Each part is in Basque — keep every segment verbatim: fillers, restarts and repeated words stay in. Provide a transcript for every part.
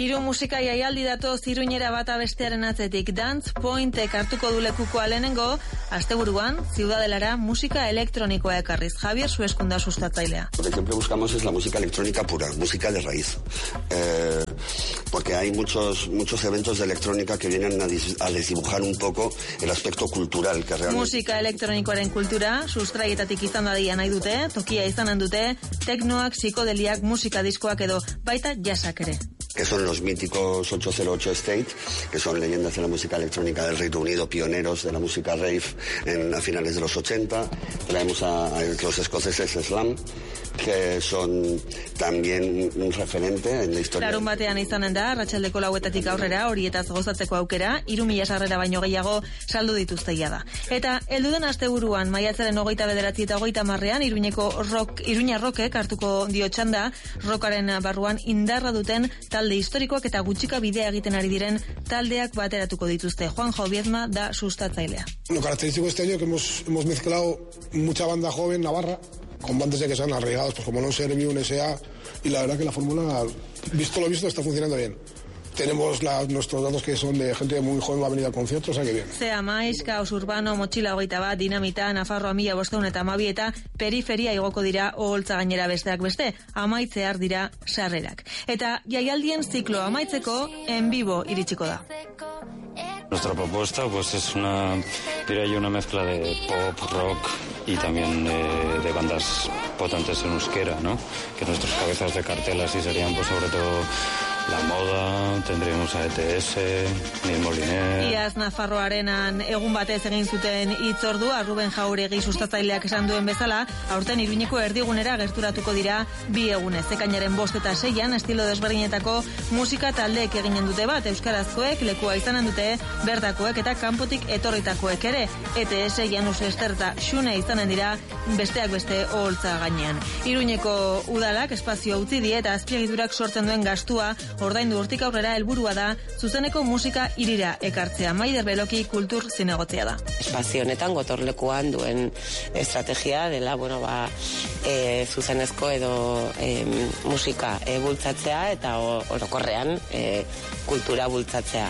Hiru musika jaialdi datoz Iruñera bata bestearen atzetik. Dance Pointek hartuko du lekukoa lehenengo, asteburuan Ciudadelara musika elektronikoa ekarriz. Javier Sueskunda sustatzailea. Lo que siempre buscamos es la música electrónica pura, música de raíz. Eh, porque hay muchos muchos eventos de electrónica que vienen a, dis, a desdibujar un poco el aspecto cultural que realmente... Musika elektronikoaren kultura sustraietatik izan dadia nahi dute, tokia izanen dute, teknoak, psikodeliak, musika diskoak edo baita jasak ere. Que son los míticos ocho cero ocho State, que son leyendas de la música electrónica del Reino Unido, pioneros de la música rave en, a finales de los ochenta. Traemos a, a los escoceses Slam, que son también un referente en la historia. Larun batean izanen da, arratsaldeko lauetatik aurrera, horietaz gozatzeko aukera, hiru mila sarrera baino gehiago saldu dituzteia da. Eta helduden asteburuan, maiatzaren hogeita bederatzi eta hogeita marrean, Iruñeko rock, Iruña rockek hartuko dio txanda, rockaren barruan indarra duten talde historikoak eta gutxika bidea egiten ari diren taldeak bateratuko dituzte. Juanjo Biedma da sustatzailea. Lo característico de este año es que hemos, hemos mezclado mucha banda joven navarra con bandas ya que sean arraigados, pues como No Servi, un S A, y la verdad que la fórmula, visto lo visto, está funcionando bien. Tenemos la, nuestros datos que son de gente muy joven, va a venir al concierto, o sea que bien. Zea Maiz, Kaos Urbano, Motxila hogeita bat, Dinamita, Nafarroa mila bostehun eta hamabi eta periferia igoko dira oholtza gainera besteak beste, amaitzear dira sarrerak. Eta jaialdien ziklo amaitzeko en vivo iritsiko da. Nuestra propuesta pues es una, diría yo, una mezcla de pop, rock y también de, de bandas potentes en euskera, ¿no? Que nuestras cabezas de cartel así serían pues sobre todo La Moda, tendríamos a E T S, Nil Moliner... Iaz Nafarroarenan egun batez egin zuten hitzordua, Ruben Jauregi sustatzaileak esan duen bezala, aurten Iruñeko erdigunera gerturatuko dira bi egunez. Ekainaren bost eta seian, estilo desberdinetako musika taldeek eginen dute bat, euskarazkoek, lekua izanen dute, bertakoek eta kanpotik etorritakoek ere. E T S, Janus Lester eta Xune izanen dira besteak beste oholtza gainean. Iruñeko udalak espazio utzi die eta azpiegiturak sortzen duen gastua ordaindu hortik aurrera helburua da zuzeneko musika irira ekartzea. Maider Beloki kultur zinegotzia da. Espazio honetan gotorlekuan duen estrategia dela, bueno, ba, e, zuzenezko edo e, musika e, bultzatzea eta orokorrean e, kultura bultzatzea.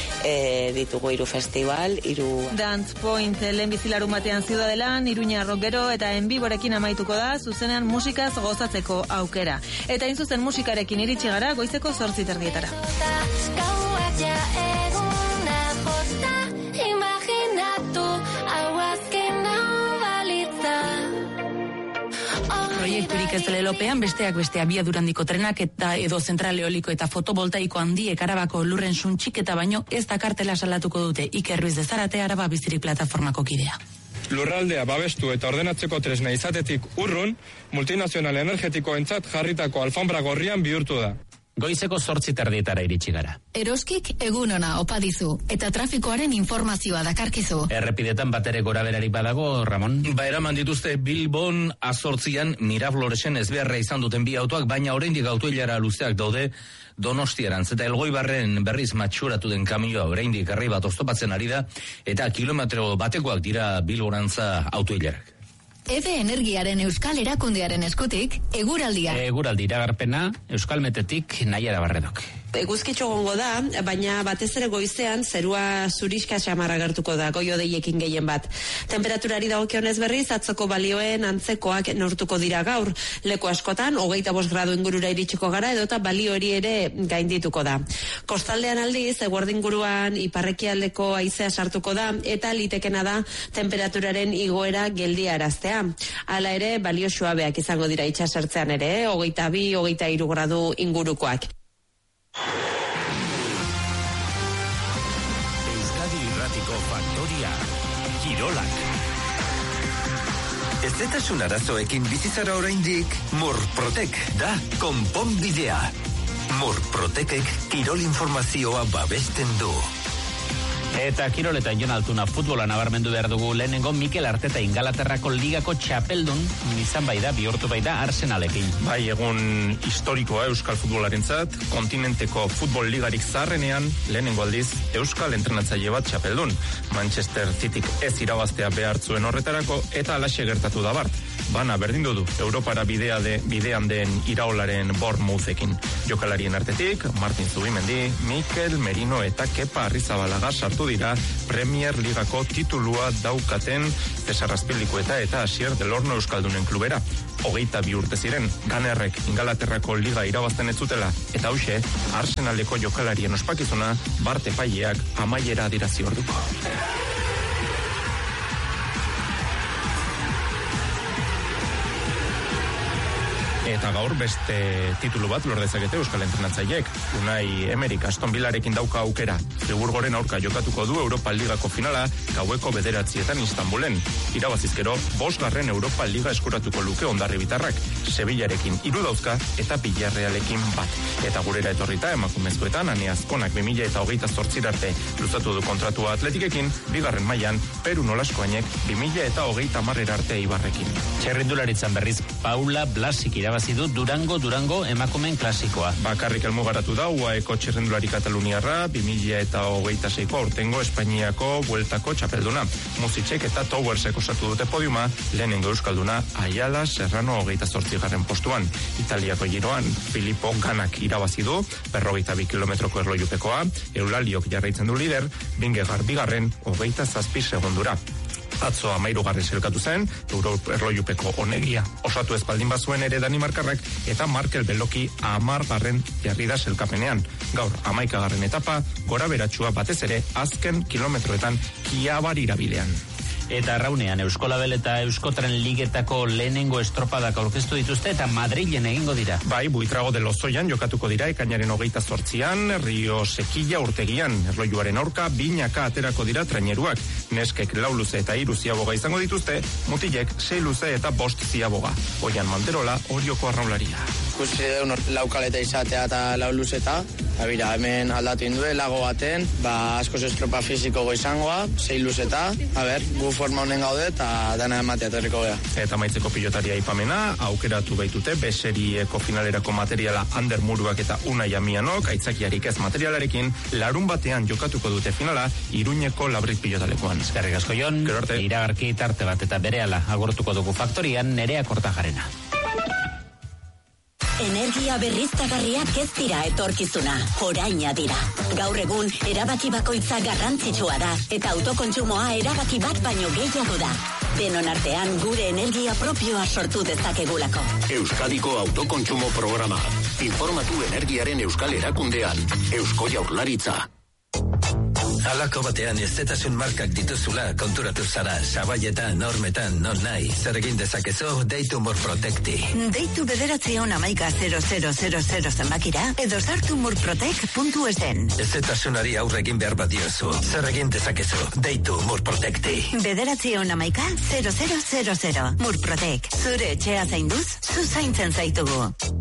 E, ditugu hiru festival, hiru... Dance Point lehen bizilarun batean Ciudadelan, Iruña rockero eta enbiborekin amaituko da, zuzenean musikaz gozatzeko aukera. Eta hain zuzen musikarekin iritsi gara goizeko zortzi terdietara. Proiekturik ez lelopean besteak beste abiadurandiko trenak eta edo zentral eoliko eta fotovoltaiko handiek Arabako lurren suntxik eta baino ez da kartela salatuko dute. Iker Ruiz de Zarate, Araba Bizirik plataformako kidea. Lurraldea babestu eta ordenatzeko tresna izatetik urrun, multinazional energetikoentzat jarritako alfombra gorrian bihurtu da. Goizeko zortzi terdietara iritsi gara. Eroskik egun ona opa dizu eta trafikoaren informazioa dakarkizu. Errepidetan batere gora berari badago, Ramon? Ba, eraman dituzte Bilbon azortzian Mirafloresen ezbeharra izan duten bi autoak, baina oraindik autoilara luzeak daude Donostiarantz eta Elgoibarren berriz matxuratu den kamioa oraindik herri bat oztopatzen ari da eta kilometro batekoak dira Bilborantza autoilarak. Ede Energiaren Euskal Erakundearen eskutik, eguraldia. Eguraldi iragarpena, Euskalmetetik Naiara Barredok. Eguzkitxo gongo da, baina batez ere goizean zerua zuriska xamarra gertuko da, goio deiekin gehien bat. Temperaturari dagokionez berriz, atzoko balioen antzekoak neurtuko dira gaur. Leku askotan, hogeita bost gradu ingurura iritsiko gara, edota balio hori ere gaindituko da. Kostaldean aldiz, eguerdi inguruan iparrekialdeko haizea sartuko da, eta litekena da temperaturaren igoera geldiaraztea. Hala ere, balio suabeak izango dira itxasertzean ere, eh? hogeita bi, hogeita hiru gradu ingurukoak. Euskadi Irratiko Faktoria Kirolak. Ezetasun arazoekin bizizara oraindik Murprotek da konponbidea. Murprotekek kirol informazioa babesten du. Eta kiroletan Jon Altuna futbola nabarmendu behar dugu. Lehenengo Mikel Arteta Ingalaterrako ligako txapeldun izan bai da, bihurtu bai da Arsenalekin. Bai, egun historikoa Euskal futbolarentzat, kontinenteko futbol ligarik zaharrenean lehenengo aldiz Euskal entrenatzaile bat txapeldun. Manchester Cityk ez irabaztea behar zuen horretarako eta alaxe gertatu da bart. bana berdindu du Europara bidea de, bidean den iraolaren Bournemouthtekin. Jokalarien artetik, Martin Zubimendi, Mikel Merino eta Kepa Arrizabalaga sartu dira Premier Ligako titulua daukaten Cesar Azpilicueta eta Asier Delorno euskaldunen klubera. Hogeita bi urte ziren, Gunnerrek Ingalaterrako liga irabazten ez zutela, eta hauxe, Arsenaleko jokalarien ospakizuna, Bart epaileak amaiera adirazi orduko. Eta gaur beste titulu bat lor dezakete euskal entrenatzaileek. Unai Emerik Aston Villarekin dauka aukera. Friburgoren aurka jokatuko du Europa Ligako finala gaueko bederatzietan Istanbulen. Irabazizkero, bosgarren Europa Liga eskuratuko luke Hondarribitarrak. Sevillarekin hiru dauzka eta Villarrealekin bat. Eta gurera etorrita emakumezkoetan Ane Azkonak bi mila hogeita zortzi arte luzatu du kontratua Atletikekin, bigarren mailan Peru Nolaskoainek bi mila hogeita hamar arte Eibarrekin. Txerrindularitzan berriz Paula Blasik irabazi du Durango Durango emakumen klasikoa. Bakarrik helmugaratu da U A Eko txirrindulari kataluniarra bi mila hogeita seiko aurtengo Espainiako bueltako txapelduna. Musicek eta Towersek osatu dute podiuma, lehenengo euskalduna Ayala Serrano hogeita zortzigarren postuan. Italiako giroan Filippo Ganak irabazi du, berrogeita bi kilometroko erlojupekoa, Eulaliok jarraitzen du lider, Bingegar bigarren hogeita zazpi segundura. Atzo amairugarren selkatu zen, Euro erlojupeko onegia osatu espaldin bazuen ere Danimarkarrak eta Markel Beloki amargarren jarri da selkapenean. Gaur amaikagarren etapa, gora beratxua batez ere azken kilometroetan Kiabar irabilean. Eta arraunean Euskolabel eta Euskotren ligetako lehenengo estropadak aurkeztu dituzte eta Madrilen egingo dira. Bai, Buitrago de Lozoian jokatuko dira ekainaren hogeita zortzian, Rio Sekilla urtegian, erlojuaren aurka binaka aterako dira traineruak. Neskek lau luze eta hiru ziaboga izango dituzte, mutilek sei luze eta bost ziaboga. Oian Manterola, Orioko arraularia. Ikusi deun laukaleta izatea eta lau luzeta, abira, hemen aldatu indue, lago baten, ba, askoz estropa fizikogo izangoa, sei luzeta, a ber, gu forma honen gaude eta dana ematea torriko gea. Eta maitzeko pilotaria aipamena, aukeratu baitute beserieko finalerako materiala Ander Muruak eta Unai Amianok, aitzakiarik ez materialarekin, larun batean jokatuko dute finala, Iruñeko Labrit pilotalekuan. Eskerrik asko Jon, iragarki tarte bat eta berehala agortuko dugu faktorian Nerea Kortajarena. Energia berriztagarriak ez dira etorkizuna, oraina dira. Gaur egun, erabaki bakoitza garrantzitsua da, eta autokontsumoa erabaki bat baino gehiago da. Denon artean, gure energia propioa sortu dezakegulako. Euskadiko autokontsumo programa. Informatu energiaren euskal erakundean. Eusko Jaurlaritza. Halako batean ezetasun markak dituzula konturatu zara, sabaietan, normetan, non nahi, zer egin dezakezu, deitu Murprotekti. Deitu bederatzion amaika zero zero zero zero zenbakira, edo sartu murprotek puntu esen. Ezetasunari aurre egin behar bat diozu, zer egin dezakezu, deitu Murprotekti. Bederatzion amaika zero zero zero zero. Murprotek, zure etxea zainduz, zu zaintzen zaitugu.